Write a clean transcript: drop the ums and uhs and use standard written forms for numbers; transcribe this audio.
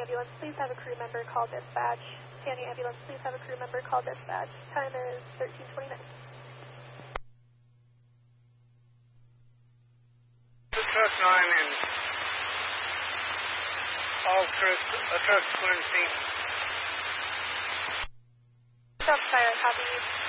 Ambulance, please have a crew member call dispatch. Tanny Ambulance, please have a crew member call dispatch. Time is 13:29. Truck 9 and all trucks clear scene. South Fire, copy.